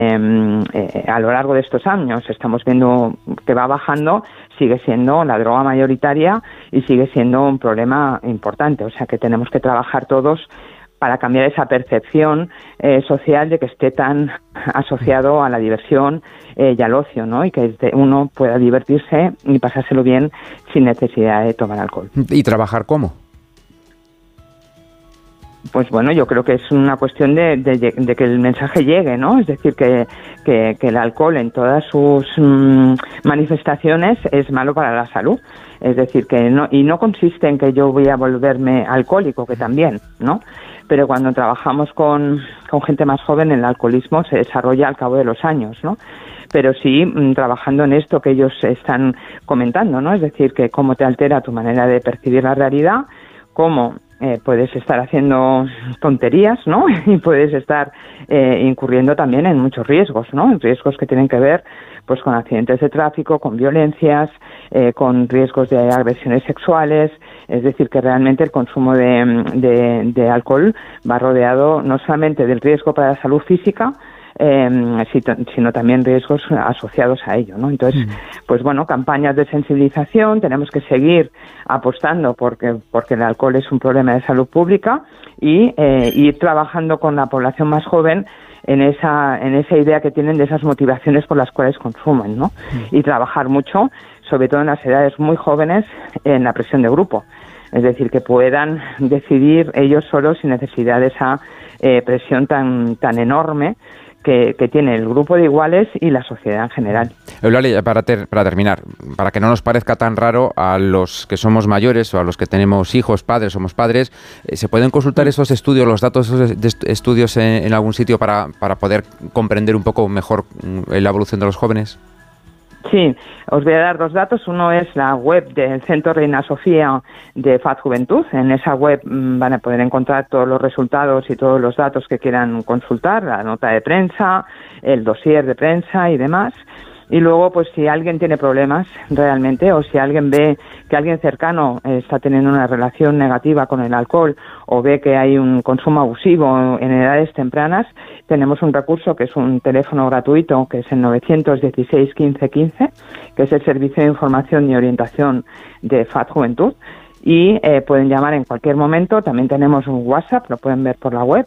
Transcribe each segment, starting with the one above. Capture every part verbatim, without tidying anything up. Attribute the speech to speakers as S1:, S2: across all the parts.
S1: eh, a lo largo de estos años estamos viendo que va bajando, sigue siendo la droga mayoritaria y sigue siendo un problema importante. O sea que tenemos que trabajar todos para cambiar esa percepción eh, social de que esté tan asociado a la diversión eh, y al ocio, ¿no? Y que uno pueda divertirse y pasárselo bien sin necesidad de tomar alcohol.
S2: ¿Y trabajar cómo?
S1: Pues bueno, yo creo que es una cuestión de, de, de que el mensaje llegue, ¿no? Es decir, que, que, que el alcohol en todas sus mmm, manifestaciones es malo para la salud. Es decir, que no, y no consiste en que yo voy a volverme alcohólico, que también, ¿no? Pero cuando trabajamos con, con gente más joven, el alcoholismo se desarrolla al cabo de los años, ¿no? Pero sí mmm, trabajando en esto que ellos están comentando, ¿no? Es decir, que cómo te altera tu manera de percibir la realidad, cómo Eh, puedes estar haciendo tonterías, ¿no? Y puedes estar eh, incurriendo también en muchos riesgos, ¿no? En riesgos que tienen que ver pues con accidentes de tráfico, con violencias, eh, con riesgos de agresiones sexuales. Es decir, que realmente el consumo de, de, de alcohol va rodeado no solamente del riesgo para la salud física, Eh, sino también riesgos asociados a ello, ¿no? Entonces, pues bueno, campañas de sensibilización, tenemos que seguir apostando porque porque el alcohol es un problema de salud pública y eh, ir trabajando con la población más joven en esa en esa idea que tienen de esas motivaciones por las cuales consumen, ¿no? Y trabajar mucho, sobre todo en las edades muy jóvenes, en la presión de grupo. Es decir, que puedan decidir ellos solos sin necesidad de esa eh, presión tan tan enorme Que, que tiene el grupo de iguales y la sociedad en general.
S2: Eulalia, para, ter, para terminar, para que no nos parezca tan raro a los que somos mayores o a los que tenemos hijos, padres, somos padres, eh, ¿se pueden consultar esos estudios, los datos de esos estudios en, en algún sitio para, para poder comprender un poco mejor la evolución de los jóvenes?
S1: Sí, os voy a dar dos datos. Uno es la web del Centro Reina Sofía de F A D Juventud. En esa web mmm, van a poder encontrar todos los resultados y todos los datos que quieran consultar, la nota de prensa, el dossier de prensa y demás. Y luego, pues si alguien tiene problemas realmente o si alguien ve que alguien cercano está teniendo una relación negativa con el alcohol o ve que hay un consumo abusivo en edades tempranas, tenemos un recurso que es un teléfono gratuito, que es el nueve uno seis, quince, quince, que es el Servicio de Información y Orientación de F A D Juventud. Y eh, pueden llamar en cualquier momento. También tenemos un WhatsApp, lo pueden ver por la web,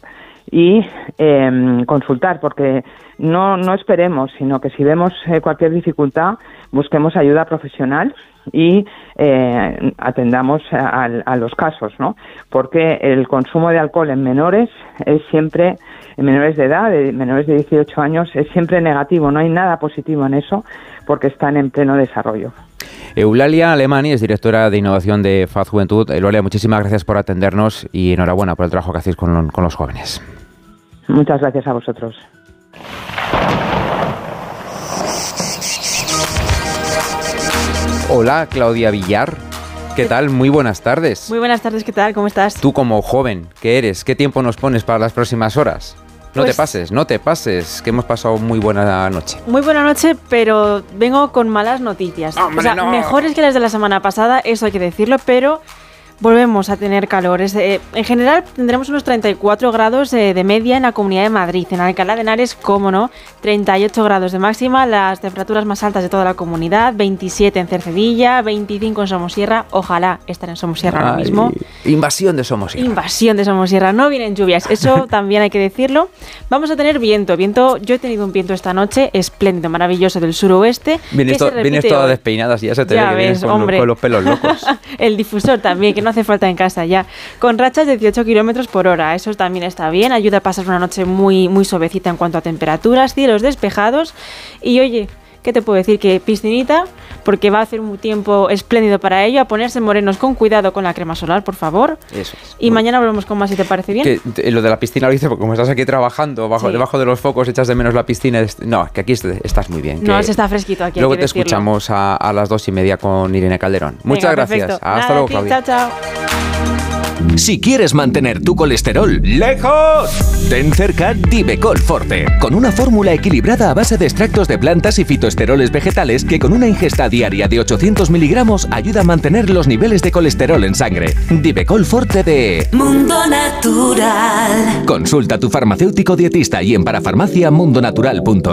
S1: y eh, consultar, porque no no esperemos, sino que si vemos eh, cualquier dificultad, busquemos ayuda profesional y eh, atendamos a, a los casos, ¿no? Porque el consumo de alcohol en menores es siempre, en menores de edad, de menores de dieciocho años, es siempre negativo, no hay nada positivo en eso, porque están en pleno desarrollo.
S2: Eulalia Alemany es directora de innovación de F A D Juventud. Eulalia, muchísimas gracias por atendernos y enhorabuena por el trabajo que hacéis con, con los jóvenes.
S1: Muchas gracias a vosotros.
S2: Hola, Claudia Villar. ¿Qué tal? Muy buenas tardes.
S3: Muy buenas tardes, ¿qué tal? ¿Cómo estás?
S2: Tú como joven, ¿qué eres? ¿Qué tiempo nos pones para las próximas horas? No pues, te pases, no te pases, que hemos pasado muy buena noche.
S3: Muy buena noche, pero vengo con malas noticias.
S2: ¡Hombre,
S3: o sea,
S2: no!
S3: Mejores que las de la semana pasada, eso hay que decirlo, pero volvemos a tener calores. Eh, en general tendremos unos treinta y cuatro grados eh, de media en la Comunidad de Madrid. En Alcalá de Henares, cómo no, treinta y ocho grados de máxima, las temperaturas más altas de toda la comunidad, veintisiete en Cercedilla, veinticinco en Somosierra. Ojalá estar en Somosierra ahora mismo.
S2: Invasión de Somosierra.
S3: Invasión de Somosierra. No vienen lluvias, eso también hay que decirlo. Vamos a tener viento. Viento, yo he tenido un viento esta noche espléndido, maravilloso, del suroeste.
S2: Vienes, to, vienes toda despeinada, y ya se te
S3: ya
S2: ve que
S3: ves,
S2: vienes con,
S3: hombre.
S2: Los, con los pelos locos.
S3: El difusor también, que no hace falta en casa ya. Con rachas de dieciocho kilómetros por hora, eso también está bien, ayuda a pasar una noche muy, muy suavecita en cuanto a temperaturas, cielos despejados y oye, ¿qué te puedo decir? Que piscinita, porque va a hacer un tiempo espléndido para ello, a ponerse morenos con cuidado con la crema solar, por favor.
S2: Eso es.
S3: Y bueno, mañana volvemos con más, si te parece bien.
S2: Que, te, lo de la piscina lo dices porque como estás aquí trabajando, bajo, sí. debajo de los focos, echas de menos la piscina. No, que aquí estás muy bien.
S3: No, se está fresquito aquí.
S2: Luego
S3: hay que
S2: te
S3: decirlo.
S2: escuchamos a, a las dos y media con Irene Calderón. Muchas
S3: Venga,
S2: gracias.
S3: Perfecto.
S2: Hasta
S3: Nada,
S2: luego,
S3: ti,
S2: Claudia.
S3: Chao, chao.
S4: Si quieres mantener tu colesterol lejos, ten cerca Divecol Forte, con una fórmula equilibrada a base de extractos de plantas y fitoesteroles vegetales que con una ingesta diaria de ochocientos miligramos ayuda a mantener los niveles de colesterol en sangre. Divecol Forte de
S5: Mundo Natural.
S4: Consulta a tu farmacéutico dietista y en parafarmacia mundonatural punto